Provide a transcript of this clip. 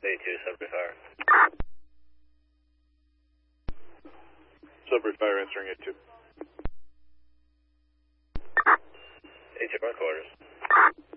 A2, Sudbury Fire. Sudbury Fire answering A2. A2, my quarters.